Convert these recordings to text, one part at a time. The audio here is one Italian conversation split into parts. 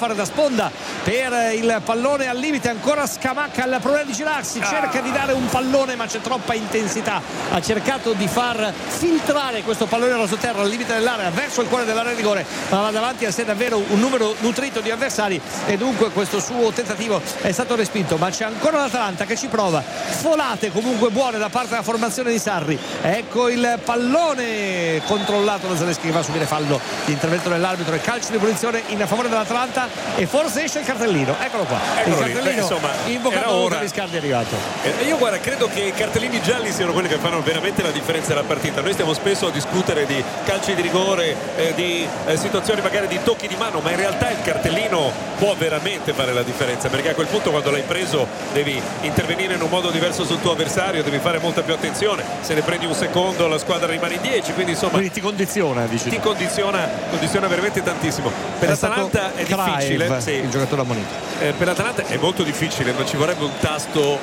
fare da sponda per il pallone al limite. Ancora Scamacca al problema di girarsi, cerca di dare un pallone ma c'è troppa intensità, ha cercato di far filtrare questo pallone rasoterra al limite dell'area verso il cuore dell'area di rigore, ma va davanti a sé davvero un numero nutrito di avversari e dunque questo suo tentativo è stato respinto. Ma c'è ancora l'Atalanta che ci prova, folate comunque buone da parte della formazione di Sarri. Ecco il pallone controllato da Zaleschi che va a subire fallo di intervento dell'arbitro e calcio di punizione in favore dell'Atalanta e forse esce il cartellino. Eccolo qua, il cartellino invocato da Viscardi è arrivato. Io guarda, credo che i cartellini gialli siano quelli che fanno veramente la differenza della partita. Noi stiamo spesso a discutere di calci di rigore, di situazioni magari di tocchi di mano, ma in realtà il cartellino può veramente fare la differenza, perché a quel punto quando l'hai preso devi intervenire in un modo diverso sul tuo avversario, devi fare molta più attenzione. Se ne prendi un secondo la squadra rimane in 10, quindi insomma ti condiziona, dici. Ti condiziona veramente tantissimo. Per l'Atalanta è difficile, sì. Il giocatore ammonito. Per l'Atalanta è molto difficile, ma ci vorrebbe un tasto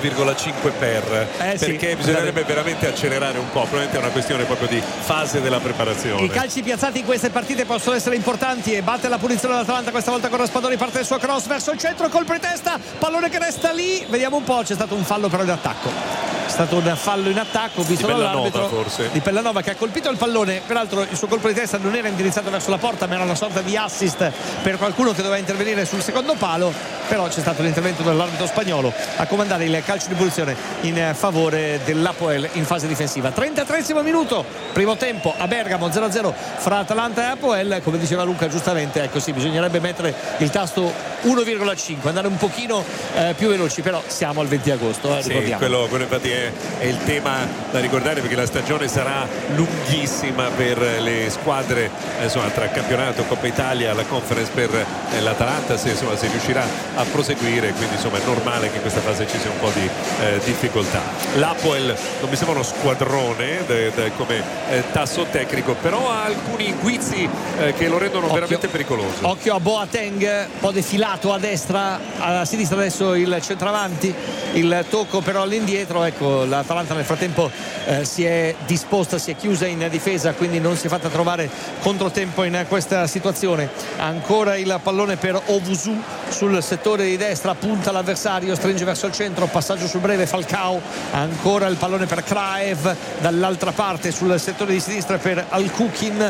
1,5 perché bisognerebbe veramente accelerare un po'. Probabilmente è una questione proprio di fase della preparazione. I calci piazzati in queste partite possono essere importanti e batte la punizione dell'Atalanta questa volta con Raspadori, parte il suo cross verso il centro, colpo di testa, pallone che resta lì, vediamo un po', c'è stato un fallo però in attacco. È stato un fallo in attacco visto dall'arbitro forse di Pellanova, che ha colpito il pallone. Peraltro il suo colpo di testa non era indirizzato verso la porta, ma era una sorta di assist per qualcuno che doveva intervenire sul secondo palo, però c'è stato l'intervento dell'arbitro spagnolo a comandare il calcio di punizione in favore dell'Apoel in fase difensiva. 33esimo minuto, primo tempo a Bergamo, 0-0 fra Atalanta e Apoel. Come diceva Luca giustamente, ecco sì, bisognerebbe mettere il tasto 1,5, andare un pochino più veloci, però siamo al 20 agosto, ricordiamo. Quello infatti è il tema da ricordare, perché la stagione sarà lunghissima per le squadre, insomma, tra campionato, Coppa Italia, la Conference per l'Atalanta, se riuscirà a proseguire, quindi insomma è normale che in questa fase ci sia un po' di difficoltà. L'Apoel non mi sembra uno squadrone come tasso tecnico, però ha alcuni guizzi che lo rendono veramente pericoloso. Occhio a Boateng, un po' defilato a destra, a sinistra adesso il centravanti, il tocco però all'indietro. Ecco, l'Atalanta nel frattempo si è disposta, si è chiusa in difesa, quindi non si è fatta trovare controtempo in questa situazione. Ancora il pallone per Ovusu sul settore di destra, punta l'avversario, stringe verso il centro, passaggio sul breve Falcao. Ancora il pallone per Kraev dall'altra parte sul settore di sinistra per Al-Kukin.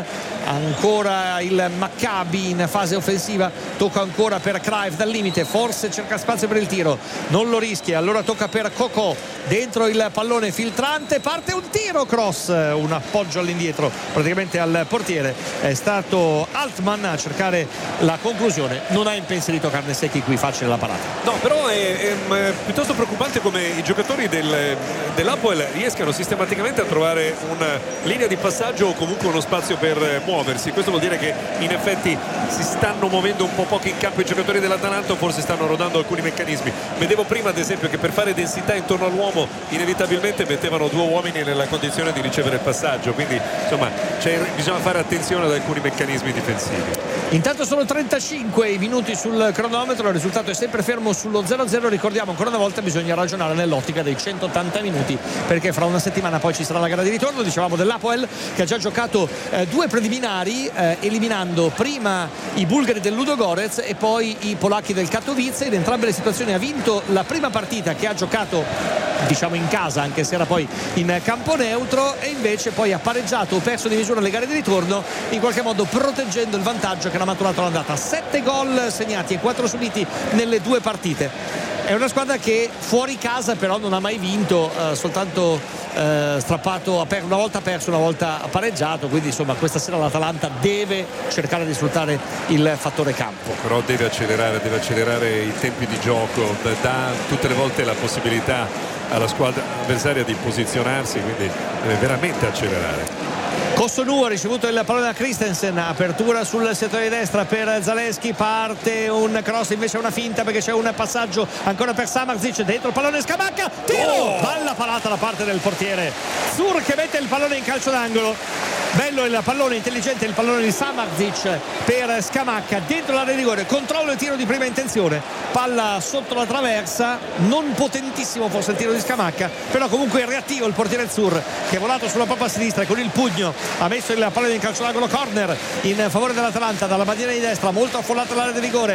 Ancora il Maccabi in fase offensiva, tocca ancora per Kraev dal limite, forse cerca spazio per il tiro, non lo rischia, allora tocca per Coco, dentro il pallone filtrante, parte un tiro cross, un appoggio all'indietro praticamente al portiere. È stato Altman a cercare la conclusione, non ha impensierito Carnesecchi qui, facile la parata. No, però è piuttosto preoccupante come i giocatori dell'Apoel riescano sistematicamente a trovare una linea di passaggio o comunque uno spazio per muoversi. Questo vuol dire che in effetti si stanno muovendo un po' poco in campo i giocatori dell'Atalanta, o forse stanno rodando alcuni meccanismi. Vedevo prima ad esempio che per fare densità intorno all'uomo inevitabilmente mettevano due uomini nella condizione di ricevere il passaggio, quindi insomma bisogna fare attenzione ad alcuni meccanismi difensivi. Intanto sono 35 i minuti sul cronometro, il risultato è sempre fermo sullo 0-0. Ricordiamo ancora una volta, bisogna ragionare nell'ottica dei 180 minuti, perché fra una settimana poi ci sarà la gara di ritorno. Dicevamo dell'Apoel che ha già giocato due preliminari, eliminando prima i bulgari del Ludogorets e poi i polacchi del Katowice. In entrambe le situazioni ha vinto la prima partita, che ha giocato diciamo in casa, anche se era poi in campo neutro, e invece poi ha pareggiato o perso di misura le gare di ritorno, in qualche modo proteggendo il vantaggio che era maturato all'andata. 7 gol segnati e 4 subiti nelle due partite. È una squadra che fuori casa però non ha mai vinto, soltanto strappato, una volta perso, una volta pareggiato, quindi insomma questa sera l'Atalanta deve cercare di sfruttare il fattore campo. Però deve accelerare i tempi di gioco, dà tutte le volte la possibilità alla squadra avversaria di posizionarsi, quindi deve veramente accelerare. Cossonu ha ricevuto il pallone da Christensen, apertura sul settore di destra per Zaleschi, parte un cross, invece una finta perché c'è un passaggio ancora per Samardzic, dentro il pallone Scamacca, tiro, balla parata da parte del portiere Zur, che mette il pallone in calcio d'angolo. Bello il pallone, intelligente il pallone di Samardzic per Scamacca dentro l'area di rigore, controllo e tiro di prima intenzione, palla sotto la traversa, non potentissimo forse il tiro di Scamacca, però comunque è reattivo il portiere Zur, che è volato sulla propria sinistra e con il pugno ha messo il pallone in calcio d'angolo. Corner in favore dell'Atalanta dalla bandiera di destra, molto affollata l'area di rigore.